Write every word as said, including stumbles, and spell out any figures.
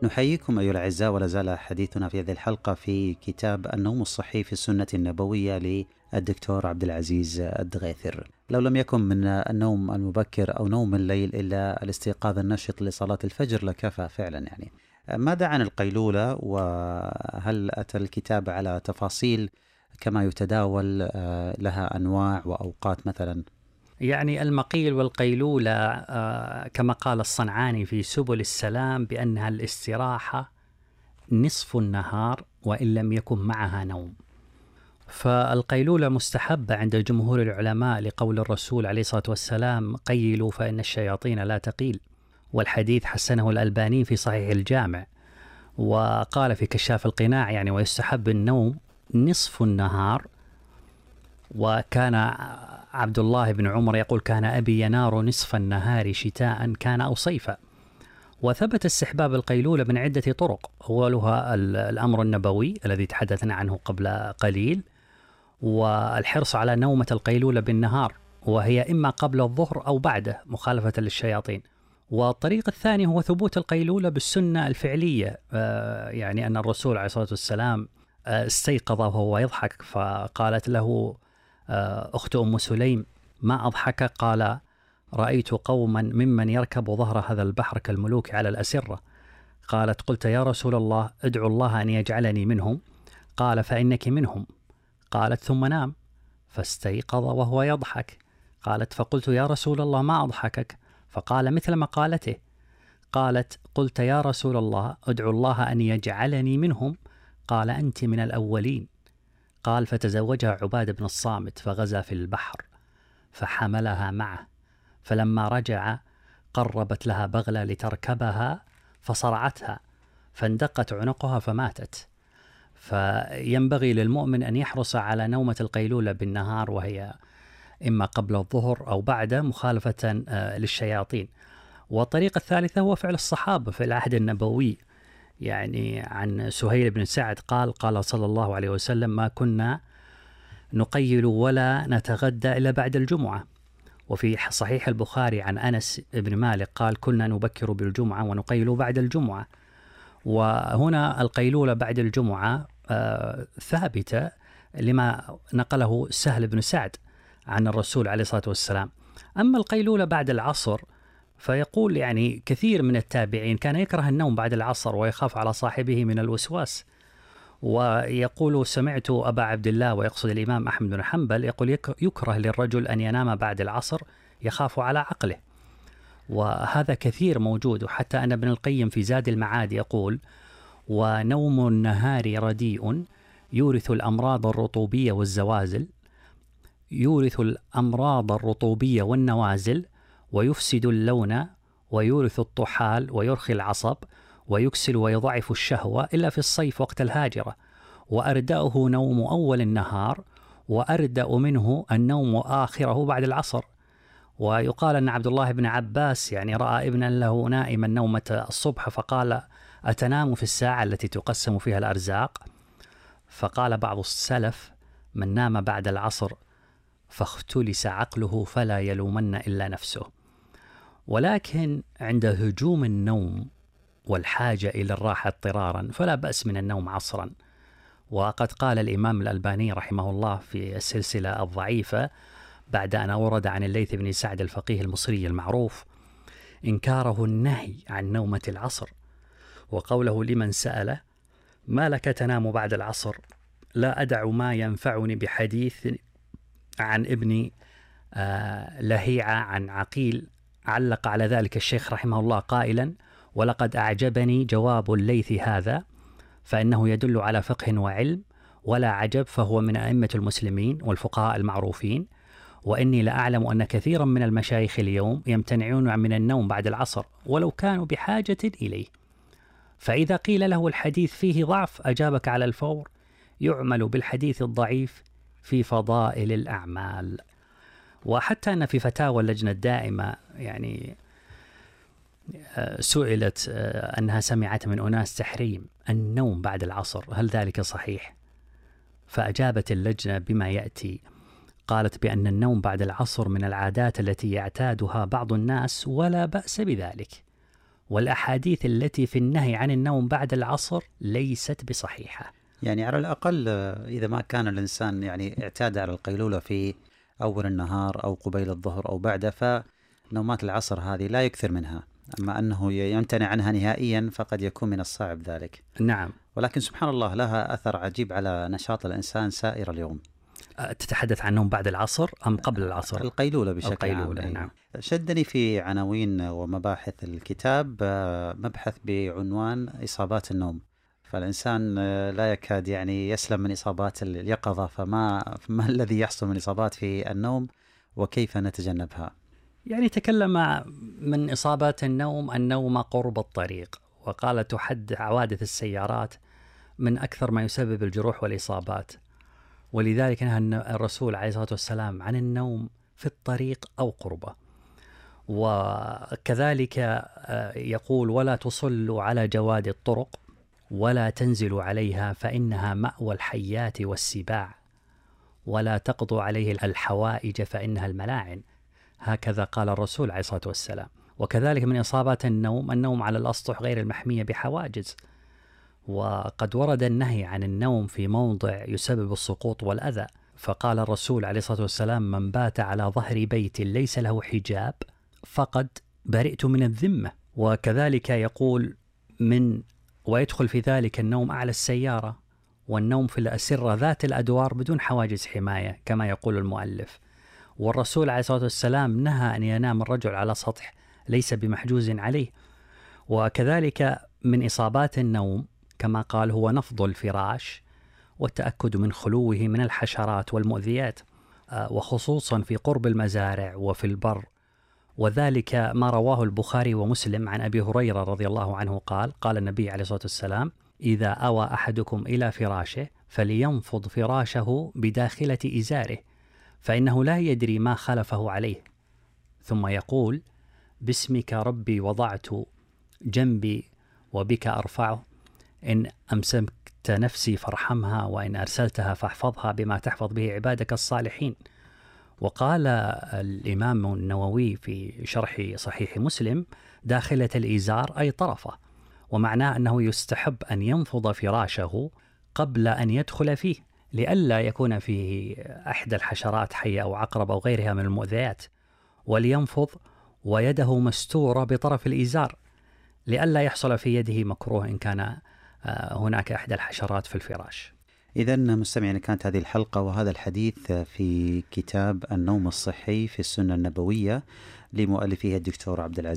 نحييكم أيها الأعزاء، ولا زال حديثنا في هذه الحلقة في كتاب النوم الصحي في السنة النبوية للدكتور عبد العزيز الدغيثر. لو لم يكن من النوم المبكر أو نوم الليل إلا الاستيقاظ النشط لصلاة الفجر لكفى فعلا. يعني ماذا عن القيلولة، وهل أتى الكتاب على تفاصيل كما يتداول لها أنواع وأوقات مثلا؟ يعني المقيل والقيلولة آه كما قال الصنعاني في سبل السلام بأنها الاستراحة نصف النهار وإن لم يكن معها نوم. فالقيلولة مستحبة عند جمهور العلماء لقول الرسول عليه الصلاة والسلام: قيلوا فإن الشياطين لا تقيل. والحديث حسنه الألباني في صحيح الجامع، وقال في كشاف القناع يعني ويستحب النوم نصف النهار. وكان عبد الله بن عمر يقول: كان أبي ينار نصف النهار شتاء كان أو صيفا. وثبت استحباب القيلولة من عدة طرق، أولها الأمر النبوي الذي تحدثنا عنه قبل قليل، والحرص على نومة القيلولة بالنهار، وهي إما قبل الظهر أو بعده مخالفة للشياطين. والطريق الثاني هو ثبوت القيلولة بالسنة الفعلية، يعني أن الرسول عليه الصلاة والسلام استيقظ وهو يضحك، فقالت له أخت أم سليم: ما أضحك؟ قال: رأيت قوما ممن يركب ظهر هذا البحر كالملوك على الأسرة. قالت: قلت يا رسول الله ادعو الله أن يجعلني منهم. قال: فإنك منهم. قالت: ثم نام فاستيقظ وهو يضحك. قالت: فقلت يا رسول الله ما أضحكك؟ فقال مثل ما قالته. قالت: قلت يا رسول الله ادعو الله أن يجعلني منهم. قال: أنت من الأولين. قال: فتزوجها عبادة بن الصامت فغزا في البحر فحملها معه، فلما رجع قربت لها بغلة لتركبها فصرعتها فاندقت عنقها فماتت. فينبغي للمؤمن أن يحرص على نومة القيلولة بالنهار، وهي إما قبل الظهر أو بعده مخالفة للشياطين. والطريقة الثالثة هو فعل الصحابة في العهد النبوي، يعني عن سهيل بن سعد قال: قال صلى الله عليه وسلم: ما كنا نقيل ولا نتغدى إلا بعد الجمعة. وفي صحيح البخاري عن أنس بن مالك قال: كنا نبكر بالجمعة ونقيل بعد الجمعة. وهنا القيلولة بعد الجمعة آه ثابتة لما نقله سهل بن سعد عن الرسول عليه الصلاة والسلام. أما القيلولة بعد العصر فيقول يعني كثير من التابعين كان يكره النوم بعد العصر ويخاف على صاحبه من الوسواس. ويقول: سمعت أبا عبد الله، ويقصد الإمام أحمد بن حنبل، يقول: يكره للرجل أن ينام بعد العصر يخاف على عقله. وهذا كثير موجود، وحتى أن ابن القيم في زاد المعاد يقول: ونوم النهار رديء يورث الأمراض الرطوبية والزوازل يورث الأمراض الرطوبية والنوازل ويفسد اللون ويورث الطحال ويرخي العصب ويكسل ويضعف الشهوة إلا في الصيف وقت الهاجرة. وأردأه نوم أول النهار، وأردأ منه النوم آخره بعد العصر. ويقال أن عبد الله بن عباس يعني رأى ابنا له نائما نومة الصبح فقال: أتنام في الساعة التي تقسم فيها الأرزاق؟ فقال بعض السلف: من نام بعد العصر فاختلس عقله فلا يلومن إلا نفسه. ولكن عند هجوم النوم والحاجة إلى الراحة اضطرارا فلا بأس من النوم عصرا. وقد قال الإمام الألباني رحمه الله في السلسلة الضعيفة بعد أن أورد عن الليث بن سعد الفقيه المصري المعروف إنكاره النهي عن نومة العصر، وقوله لمن سأله: ما لك تنام بعد العصر؟ لا أدع ما ينفعني بحديث عن ابن آه لهيعة عن عقيل. علق على ذلك الشيخ رحمه الله قائلا: ولقد أعجبني جواب الليث هذا، فإنه يدل على فقه وعلم، ولا عجب، فهو من أئمة المسلمين والفقهاء المعروفين. وإني لأعلم أن كثيرا من المشايخ اليوم يمتنعون من النوم بعد العصر ولو كانوا بحاجة إليه. فإذا قيل له الحديث فيه ضعف أجابك على الفور: يعمل بالحديث الضعيف في فضائل الأعمال. وحتى أن في فتاوى اللجنة الدائمة يعني سئلت أنها سمعت من أناس تحريم النوم بعد العصر، هل ذلك صحيح؟ فأجابت اللجنة بما يأتي. قالت بأن النوم بعد العصر من العادات التي يعتادها بعض الناس ولا بأس بذلك، والأحاديث التي في النهي عن النوم بعد العصر ليست بصحيحة. يعني على الأقل إذا ما كان الإنسان يعني اعتاد على القيلولة في أول النهار أو قبيل الظهر أو بعده، فنومات العصر هذه لا يكثر منها. أما أنه يمتنع عنها نهائيا فقد يكون من الصعب ذلك. نعم. ولكن سبحان الله لها أثر عجيب على نشاط الإنسان سائر اليوم. تتحدث عنهم بعد العصر أم قبل العصر؟ القيلولة بشكل القيلولة عام. نعم. شدني في عناوين ومباحث الكتاب مبحث بعنوان إصابات النوم. فالإنسان لا يكاد يعني يسلم من إصابات اليقظة، فما ما الذي يحصل من إصابات في النوم وكيف نتجنبها؟ يعني تكلم من إصابات النوم النوم قرب الطريق، وقال تحد حوادث السيارات من أكثر ما يسبب الجروح والإصابات، ولذلك نهى الرسول عليه الصلاة والسلام عن النوم في الطريق أو قربه. وكذلك يقول ولا تصلوا على جواد الطرق ولا تنزلوا عليها فإنها مأوى الحيات والسباع، ولا تقضوا عليه الحوائج فإنها الملاعن. هكذا قال الرسول عليه الصلاة والسلام. وكذلك من إصابات النوم النوم على الأسطح غير المحمية بحواجز، وقد ورد النهي عن النوم في موضع يسبب السقوط والأذى، فقال الرسول عليه الصلاة والسلام من بات على ظهر بيت ليس له حجاب فقد برئت من الذمة. وكذلك يقول من ويدخل في ذلك النوم أعلى السيارة والنوم في الأسرة ذات الأدوار بدون حواجز حماية كما يقول المؤلف. والرسول عليه الصلاة والسلام نهى أن ينام الرجل على سطح ليس بمحجوز عليه. وكذلك من إصابات النوم كما قال هو نفض الفراش والتأكد من خلوه من الحشرات والمؤذيات، وخصوصا في قرب المزارع وفي البر، وذلك ما رواه البخاري ومسلم عن أبي هريرة رضي الله عنه قال قال النبي عليه الصلاة والسلام إذا أوى أحدكم إلى فراشه فلينفض فراشه بداخلة إزاره فإنه لا يدري ما خلفه عليه، ثم يقول باسمك ربي وضعت جنبي وبك أرفعه، إن أمسكت نفسي فارحمها وإن أرسلتها فاحفظها بما تحفظ به عبادك الصالحين. وقال الإمام النووي في شرح صحيح مسلم داخلة الإزار أي طرفه، ومعناه أنه يستحب أن ينفض فراشه قبل أن يدخل فيه لئلا يكون فيه أحد الحشرات حية أو عقرب أو غيرها من المؤذيات، ولينفض ويده مستورة بطرف الإزار لئلا يحصل في يده مكروه إن كان هناك أحد الحشرات في الفراش. إذن مستمعين كانت هذه الحلقة وهذا الحديث في كتاب النوم الصحي في السنة النبوية لمؤلفه الدكتور عبد العزيز